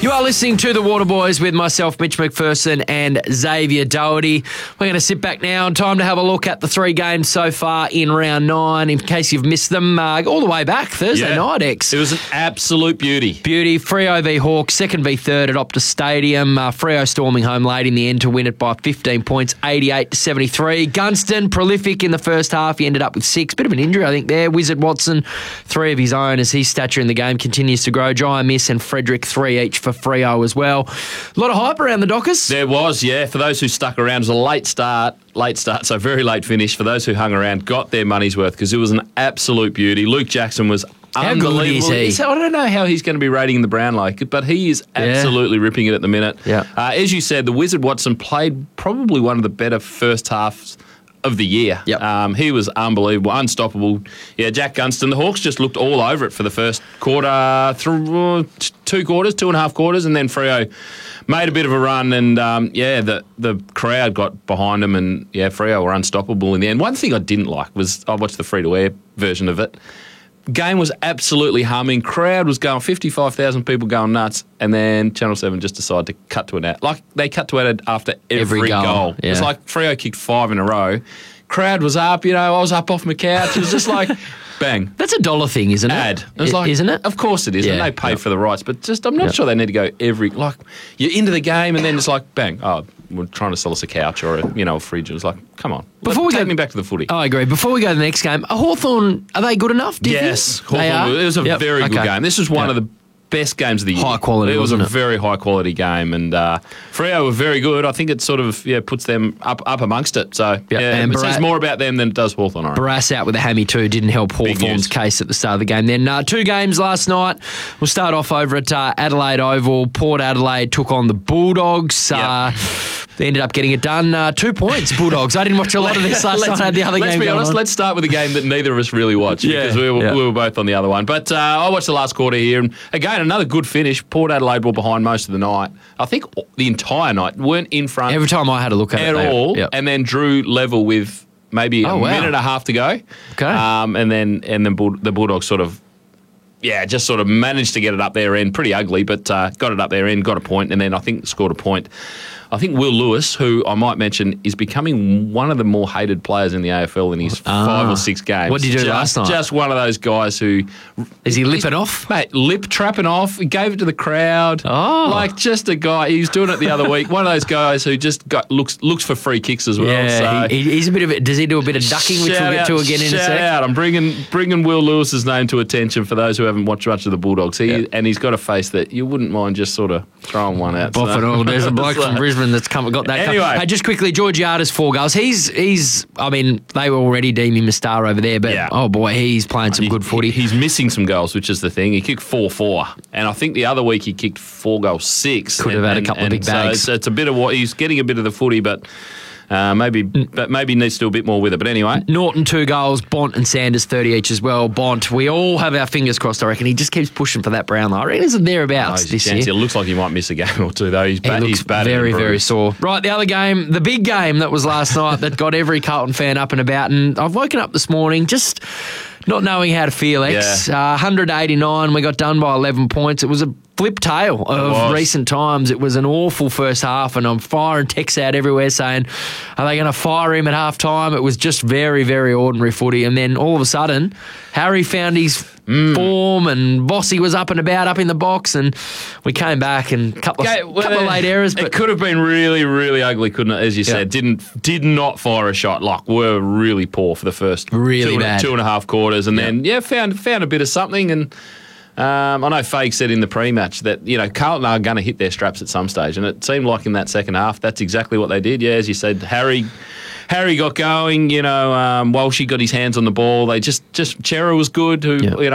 You are listening to The Water Boys with myself, Mitch McPherson, and Xavier Doherty. We're going to sit back now and time to have a look at the 3 games so far in round 9. In case you've missed them, all the way back Thursday night, X. It was an absolute beauty. Freo v Hawks, 2nd v 3rd at Optus Stadium. Freo storming home late in the end to win it by 15 points, 88-73. Gunston, prolific in the first half. He ended up with 6. Bit of an injury, I think, there. Wizard Watson, 3 of his own as his stature in the game continues to grow. Jai Miss and Frederick, 3 each for Freo as well. A lot of hype around the Dockers. There was, yeah. For those who stuck around, it was a late start, so very late finish. For those who hung around, got their money's worth because it was an absolute beauty. Luke Jackson was unbelievable. How good is he? I don't know how he's going to be rating in the Brownlow, but he is absolutely ripping it at the minute. Yeah. As you said, the Wizard Watson played probably one of the better first halves of the year. Yep. He was unbelievable, unstoppable. Yeah, Jack Gunston. The Hawks just looked all over it for the first quarter, through 2 quarters, 2.5 quarters, and then Freo made a bit of a run, and the crowd got behind them, and Freo were unstoppable in the end. One thing I didn't like was I watched the free-to-air version of it. Game was absolutely humming. Crowd was going, 55,000 people going nuts, and then Channel 7 just decided to cut to an ad. Like, they cut to an ad after every goal. Yeah. It's like Freo kicked 5 in a row. Crowd was up, I was up off my couch. It was just like, bang. That's $1 thing, isn't it? Ad. It was like, isn't it? Of course it is. Yeah. And they pay for the rights, but just I'm not sure they need to go you're into the game and then it's like, bang, we're trying to sell us a couch or a fridge. It was like, come on. Take me back to the footy. I agree. Before we go to the next game, Hawthorn, are they good enough, do you Yes. think? They are? It was a very good game. This was one of the best games of the year. High quality, It was a wasn't it? very high quality game, and Freo were very good. I think it sort of puts them up amongst it. So And it says more about them than it does Hawthorn. Barras out with a hammy too didn't help Hawthorn's case at the start of the game. Then 2 games last night. We'll start off over at Adelaide Oval. Port Adelaide took on the Bulldogs. They ended up getting it done. 2 points, Bulldogs. I didn't watch a lot of this last night. I had the other game. Let's be honest. Let's start with a game that neither of us really watched because we were both on the other one. But I watched the last quarter here, and again another good finish. Port Adelaide were behind most of the night. I think the entire night weren't in front. Every time I had a look at all, and then drew level with maybe a minute and a half to go. Okay, and then the Bulldogs sort of managed to get it up their end, pretty ugly, but got it up their end, got a point, and then I think scored a point. I think Will Lewis, who I might mention, is becoming one of the more hated players in the AFL in his 5 or 6 games. What did he do last night? Just one of those guys who... Is he lipping off? Mate, lip-trapping off. He gave it to the crowd. Oh. Like, just a guy. He was doing it the other week. One of those guys who just looks for free kicks as well. Yeah, so. he's a bit of it. Does he do a bit of ducking, which we'll get to again in a sec? Shout out. I'm bringing Will Lewis's name to attention for those who haven't watched much of the Bulldogs. And he's got a face that you wouldn't mind just sort of throwing one out. There's a bloke from Brisbane that's got that. Anyway. Hey, just quickly, Georgiades 4 goals. He's. I mean, they were already deeming him a star over there, but oh boy, he's playing some good footy. He's missing some goals, which is the thing. He kicked 4-4, and I think the other week he kicked 4 goals 6. Could have had a couple of big bags. So it's a bit of what he's getting a bit of the footy, but. Maybe needs to do a bit more with it. But anyway. Norton 2 goals, Bont and Sanders 30 each as well. Bont, we all have our fingers crossed, I reckon. He just keeps pushing for that Brownlow. I reckon he's thereabouts this year. It looks like he might miss a game or two, though. He's bad. Very, very sore. Right, the other game, the big game that was last night that got every Carlton fan up and about. And I've woken up this morning just not knowing how to feel, X. 189, we got done by 11 points. It was a flip tail of recent times. It was an awful first half, and I'm firing texts out everywhere saying, are they going to fire him at half time? It was just very, very ordinary footy. And then all of a sudden, Harry found his form, and Bossy was up and about, up in the box, and we came back and a couple of late errors. But it could have been really, really ugly, couldn't it? As you said, did not fire a shot. Like, were really poor for the first two and a half quarters, and then found a bit of something. And I know Fague said in the pre-match that Carlton are going to hit their straps at some stage, and it seemed like in that second half that's exactly what they did. Yeah, as you said, Harry got going. Walshy got his hands on the ball. They just Chera was good.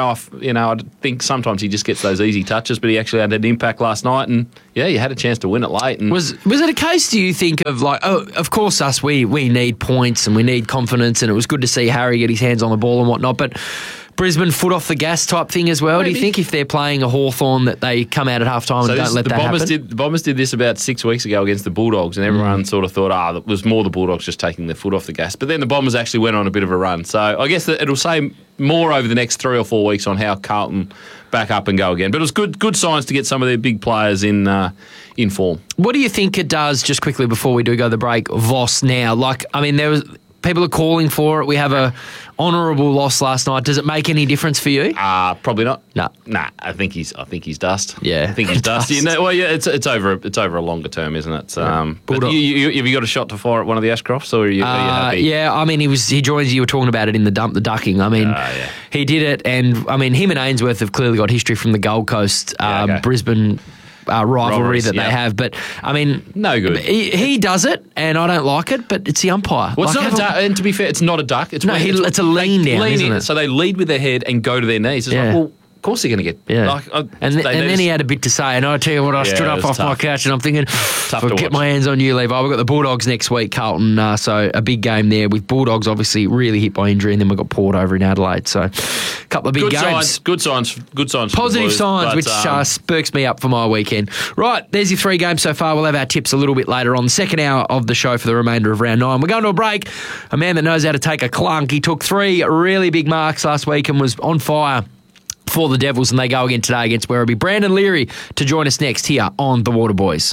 I think sometimes he just gets those easy touches, but he actually had an impact last night, and you had a chance to win it late. And was it a case? Do you think of of course we need points and we need confidence, and it was good to see Harry get his hands on the ball and whatnot, but Brisbane foot off the gas type thing as well? Maybe. Do you think if they're playing a Hawthorn that they come out at halftime and don't let that happen? The Bombers did this about 6 weeks ago against the Bulldogs, and everyone sort of thought, it was more the Bulldogs just taking their foot off the gas. But then the Bombers actually went on a bit of a run. So I guess that it'll say more over the next 3 or 4 weeks on how Carlton back up and go again. But it was good signs to get some of their big players in form. What do you think it does, just quickly before we do go to the break, Voss now? There was people are calling for it. We have a honourable loss last night. Does it make any difference for you? Probably not. No. Nah, I think he's dust. Yeah. I think he's dust. It's over a longer term, isn't it? But have you got a shot to fire at one of the Ashcrofts, or are you happy? Yeah, he joins you were talking about it in the ducking. He did it, and him and Ainsworth have clearly got history from the Gold Coast, Brisbane rivalry that they have. But, no good. He does it, and I don't like it, but it's the umpire. Well, it's not a duck, and to be fair, it's not a duck. It's a lean down, isn't it? So they lead with their head and go to their knees. It's like, well, of course they're going to get... Yeah. And then he had a bit to say, and I tell you what, I stood up off my couch and I'm thinking, I'll get my hands on you, Levi. We've got the Bulldogs next week, Carlton, so a big game there with Bulldogs obviously really hit by injury, and then we've got Port over in Adelaide, so a couple of big games. Good signs. Positive signs, which spurks me up for my weekend. Right, there's your 3 games so far. We'll have our tips a little bit later on, the second hour of the show for the remainder of round 9. We're going to a break. A man that knows how to take a clunk. He took 3 really big marks last week and was on fire for the Devils, and they go again today against Werribee. Brandon Leary to join us next here on The Water Boys.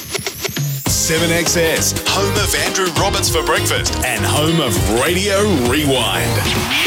7XS, home of Andrew Roberts for breakfast and home of Radio Rewind.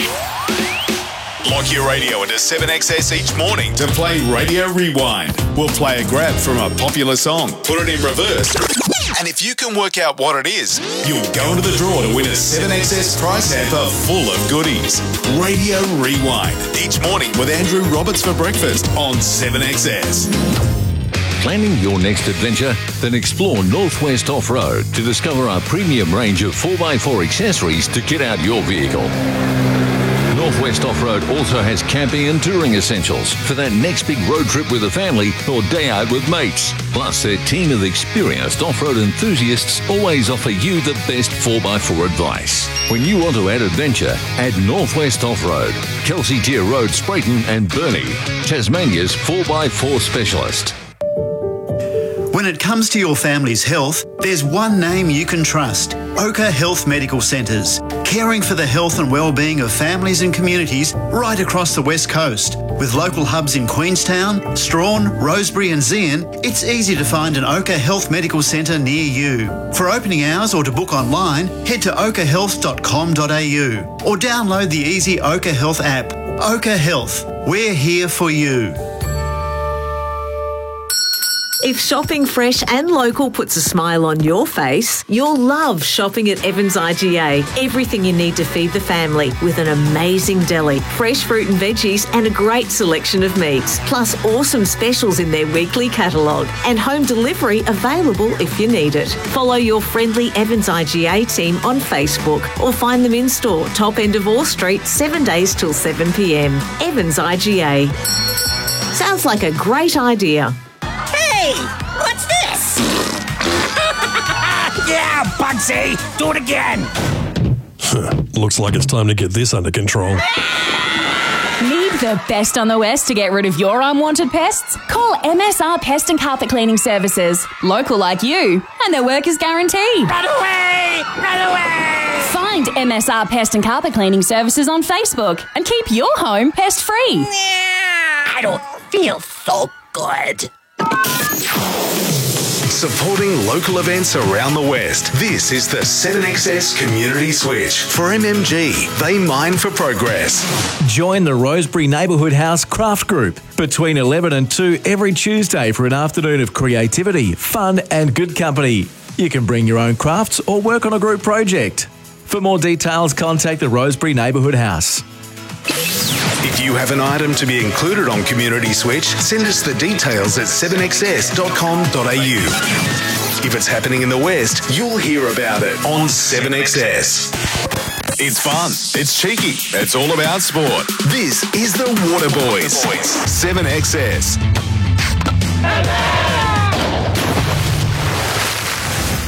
Lock your radio into 7XS each morning to play Radio Rewind. We'll play a grab from a popular song, put it in reverse, and if you can work out what it is, you'll go into the draw to win a 7XS prize hamper full of goodies. Radio Rewind, each morning with Andrew Roberts for breakfast on 7XS. Planning your next adventure? Then explore Northwest Off-Road to discover our premium range of 4x4 accessories to get out your vehicle. Northwest Off-Road also has camping and touring essentials for that next big road trip with a family or day out with mates. Plus, their team of experienced off-road enthusiasts always offer you the best 4x4 advice. When you want to add adventure, add Northwest Off-Road, Kelsey Tier Road, Sprayton and Burnie, Tasmania's 4x4 specialist. When it comes to your family's health, there's one name you can trust: Oka Health Medical Centres, caring for the health and well-being of families and communities right across the West Coast. With local hubs in Queenstown, Strawn, Rosebery and Zeehan, it's easy to find an Oka Health Medical Centre near you. For opening hours or to book online, head to okahealth.com.au or download the easy Oka Health app. Oka Health, we're here for you. If shopping fresh and local puts a smile on your face, you'll love shopping at Evans IGA. Everything you need to feed the family with an amazing deli, fresh fruit and veggies and a great selection of meats. Plus awesome specials in their weekly catalogue and home delivery available if you need it. Follow your friendly Evans IGA team on Facebook or find them in store, top end of Orr Street, 7 days till 7 p.m. Evans IGA. Sounds like a great idea. Hey, what's this? Yeah, Bugsy, do it again. Looks like it's time to get this under control. Need the best on the West to get rid of your unwanted pests? Call MSR Pest and Carpet Cleaning Services. Local like you, and their work is guaranteed. Run away! Run away! Find MSR Pest and Carpet Cleaning Services on Facebook and keep your home pest-free. Yeah, I don't feel so good. Supporting local events around the West. This is the 7XS Community Switch. For MMG, they mine for progress. Join the Rosebery Neighbourhood House Craft Group between 11 and 2 every Tuesday for an afternoon of creativity, fun and good company. You can bring your own crafts or work on a group project. For more details, contact the Rosebery Neighbourhood House. If you have an item to be included on Community Switch, send us the details at 7xs.com.au. If it's happening in the West, you'll hear about it on 7XS. It's fun, it's cheeky, it's all about sport. This is the Water Boys. 7XS.